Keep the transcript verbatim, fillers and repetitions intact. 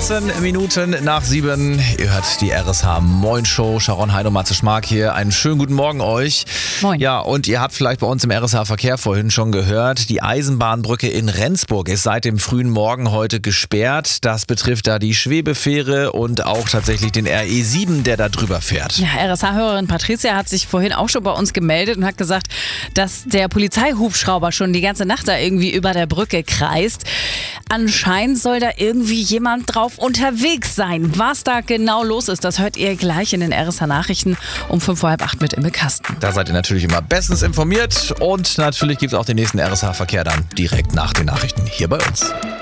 vierzehn Minuten nach sieben. Ihr hört die R S H Moin Show. Sharon Hein und Matze Schmark hier. Einen schönen guten Morgen euch. Moin. Ja, und ihr habt vielleicht bei uns im R S H Verkehr vorhin schon gehört, die Eisenbahnbrücke in Rendsburg ist seit dem frühen Morgen heute gesperrt. Das betrifft da die Schwebefähre und auch tatsächlich den R E sieben, der da drüber fährt. Ja, R S H-Hörerin Patricia hat sich vorhin auch schon bei uns gemeldet und hat gesagt, dass der Polizeihubschrauber schon die ganze Nacht da irgendwie über der Brücke kreist. Anscheinend soll da irgendwie jemand drauf unterwegs sein. Was da genau los ist, das hört ihr gleich in den R S H-Nachrichten um fünf vor halb acht mit Imme Kasten. Da seid ihr natürlich immer bestens informiert und natürlich gibt es auch den nächsten R S H-Verkehr dann direkt nach den Nachrichten hier bei uns.